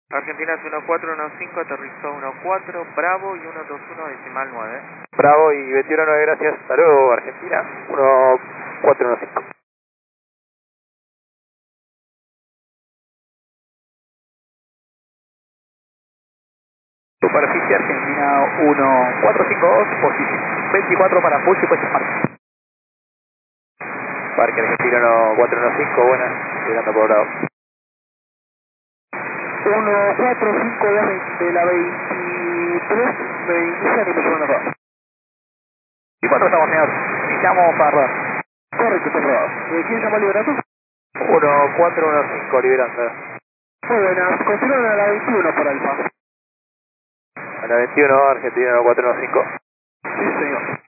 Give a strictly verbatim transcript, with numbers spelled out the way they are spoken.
Argentina es uno cuatro uno cinco, aterrizó uno cuatro, Bravo y uno dos uno decimal nueve. Bravo y veintiuno nueve, gracias. Hasta luego, Argentina. uno cuatro uno cinco. Superficie Argentina uno cuatro cinco dos, posición veinticuatro para Pulse y puesta en marcha. Parque Argentina uno cuatro uno cinco, buenas, llegando por Bravo. uno cuatro cinco dos de la veintitrés, me inicia y me suena rodar. veinticuatro estamos, señor. Iniciamos para rodar. Correcto, está rodado. Eh, ¿Quién llama liberato? uno cuatro uno cinco, liberando. Muy buenas, continúan a la veintiuno por Alfa. A la veintiuno, Argentina uno cuatro uno cinco. Sí, señor.